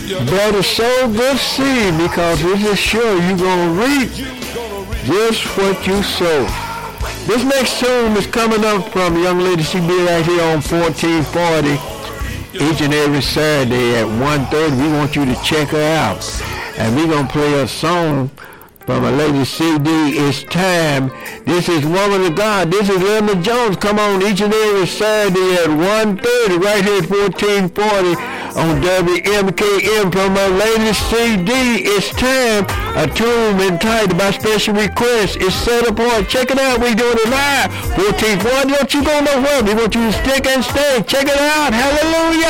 But it's so good to see because this is sure you're going to reap just what you sow. This next tune is coming up from a young lady. She be right here on 1440 each and every Saturday at 1:30. We want you to check her out. And we're going to play a song from a lady CD. It's time. This is Woman of God. This is Linda Jones. Come on each and every Saturday at 1:30 right here at 1440 on WMKM from a lady CD. It's time. A tune entitled by special request. It's set apart. Check it out. We're doing it live. 1440. Don't you go nowhere. We want you to stick and stay. Check it out. Hallelujah.